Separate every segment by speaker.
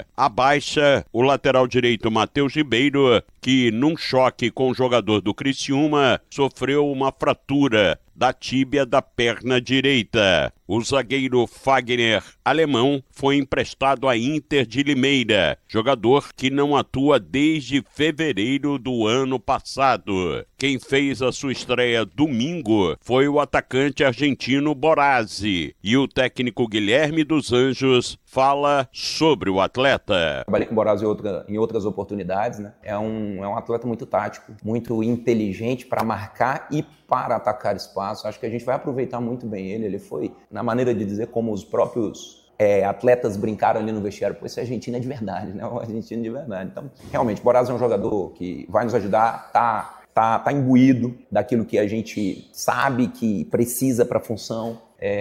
Speaker 1: Abaixa o lateral direito Matheus Ribeiro, que num choque com o jogador do Criciúma sofreu uma fratura da tíbia da perna direita. O zagueiro Fagner Alemão foi emprestado à Inter de Limeira, jogador que não atua desde fevereiro do ano passado. Quem fez a sua estreia domingo foi o atacante argentino Borazzi, e o técnico Guilherme dos Anjos fala sobre o atleta.
Speaker 2: Trabalhei com o Borazzi em outras oportunidades, né? É um atleta muito tático, muito inteligente para marcar e para atacar espaço. Acho que a gente vai aproveitar muito bem ele. Ele foi, na maneira de dizer, como os próprios atletas brincaram ali no vestiário, pô, esse argentino é de verdade, né? O argentino de verdade. Então, realmente, o Borazzi é um jogador que vai nos ajudar, tá imbuído daquilo que a gente sabe que precisa para a função.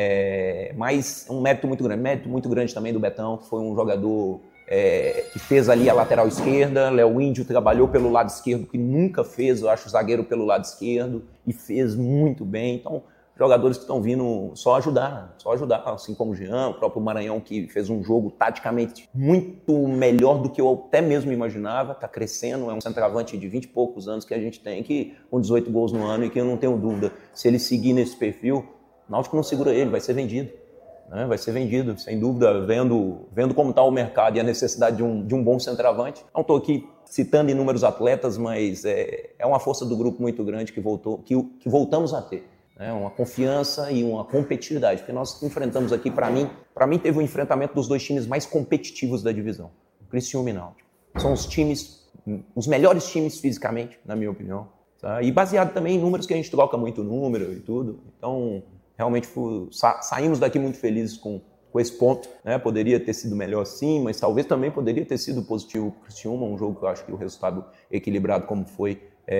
Speaker 2: Mas um mérito muito grande também do Betão, que foi um jogador que fez ali a lateral esquerda. Léo Índio trabalhou pelo lado esquerdo, que nunca fez, eu acho, zagueiro pelo lado esquerdo, e fez muito bem. Então, jogadores que estão vindo só ajudar, assim como o Jean, o próprio Maranhão, que fez um jogo taticamente muito melhor do que eu até mesmo imaginava, está crescendo, é um centroavante de 20 e poucos anos que a gente tem, que com 18 gols no ano, e que eu não tenho dúvida, se ele seguir nesse perfil, o Náutico não segura ele, vai ser vendido. Né? Vai ser vendido, sem dúvida, vendo como está o mercado e a necessidade de um bom centroavante. Não estou aqui citando inúmeros atletas, mas é uma força do grupo muito grande que voltamos a ter. Né? Uma confiança e uma competitividade, porque nós enfrentamos aqui, para mim teve um enfrentamento dos dois times mais competitivos da divisão, o Criciúma e Náutico. São os melhores times fisicamente, na minha opinião. Tá? E baseado também em números que a gente troca muito número e tudo. Então, realmente saímos daqui muito felizes com esse ponto. Né? Poderia ter sido melhor sim, mas talvez também poderia ter sido positivo para o Criciúma, um jogo que eu acho que o resultado equilibrado como foi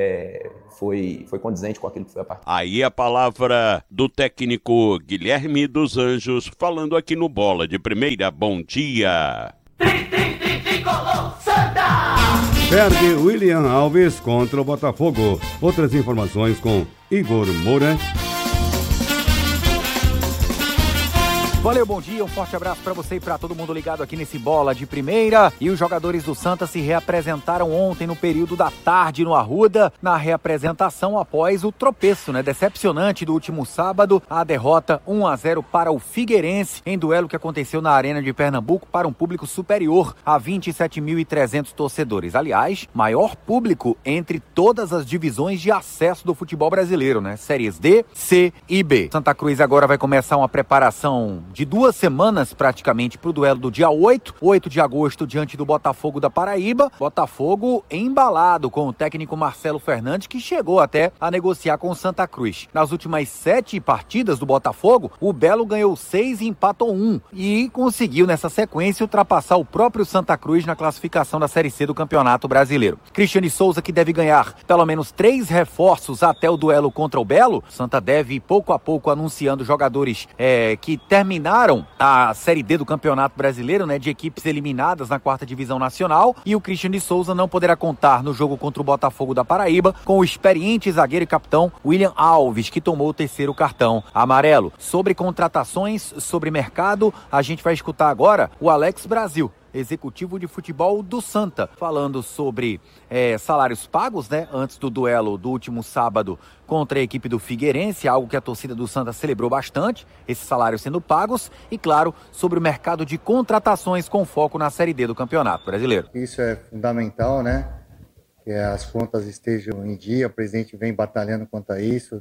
Speaker 2: condizente com aquilo que foi a partida.
Speaker 1: Aí a palavra do técnico Guilherme dos Anjos, falando aqui no Bola de Primeira. Bom dia!
Speaker 3: Perde William Alves contra o Botafogo. Outras informações com Igor Moura.
Speaker 4: Valeu, bom dia, um forte abraço pra você e pra todo mundo ligado aqui nesse Bola de Primeira. E os jogadores do Santa se reapresentaram ontem no período da tarde no Arruda, na reapresentação após o tropeço, decepcionante do último sábado, a derrota 1-0 para o Figueirense, em duelo que aconteceu na Arena de Pernambuco para um público superior a 27.300 torcedores. Aliás, maior público entre todas as divisões de acesso do futebol brasileiro, Séries D, C e B. Santa Cruz agora vai começar uma preparação de 2 semanas praticamente para o duelo do dia 8 de agosto diante do Botafogo da Paraíba. Botafogo embalado com o técnico Marcelo Fernandes, que chegou até a negociar com o Santa Cruz. Nas últimas 7 partidas do Botafogo, o Belo ganhou 6 e empatou 1 e conseguiu nessa sequência ultrapassar o próprio Santa Cruz na classificação da Série C do Campeonato Brasileiro. Cristiane Souza, que deve ganhar pelo menos 3 reforços até o duelo contra o Belo. Santa deve pouco a pouco anunciando jogadores que terminaram a Série D do Campeonato Brasileiro, de equipes eliminadas na 4ª Divisão Nacional, e o Cristiane Souza não poderá contar no jogo contra o Botafogo da Paraíba com o experiente zagueiro e capitão William Alves, que tomou o 3º cartão amarelo. Sobre contratações, sobre mercado, a gente vai escutar agora o Alex Brasil, executivo de futebol do Santa, falando sobre salários pagos, antes do duelo do último sábado contra a equipe do Figueirense, algo que a torcida do Santa celebrou bastante, esses salários sendo pagos, e claro, sobre o mercado de contratações com foco na Série D do Campeonato Brasileiro.
Speaker 5: Isso é fundamental, que as contas estejam em dia, o presidente vem batalhando quanto a isso,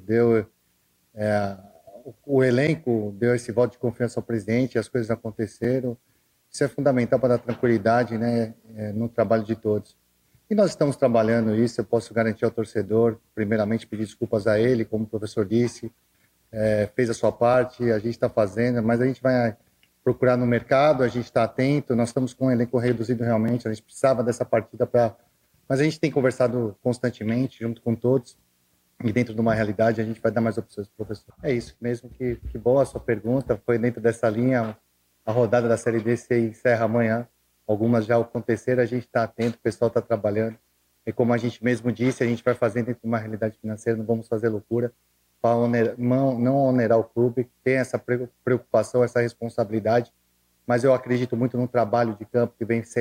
Speaker 5: o elenco deu esse voto de confiança ao presidente, as coisas aconteceram. Isso é fundamental para dar tranquilidade, no trabalho de todos. E nós estamos trabalhando isso, eu posso garantir ao torcedor, primeiramente pedir desculpas a ele, como o professor disse, fez a sua parte, a gente está fazendo, mas a gente vai procurar no mercado, a gente está atento, nós estamos com um elenco reduzido realmente, a gente precisava dessa partida mas a gente tem conversado constantemente, junto com todos, e dentro de uma realidade a gente vai dar mais opções para o professor. É isso mesmo, que boa a sua pergunta, foi dentro dessa linha. A rodada da Série D se encerra amanhã. Algumas já aconteceram, a gente está atento, o pessoal está trabalhando. E como a gente mesmo disse, a gente vai fazer dentro de uma realidade financeira, não vamos fazer loucura, para não onerar o clube, tem essa preocupação, essa responsabilidade. Mas eu acredito muito no trabalho de campo que vem sendo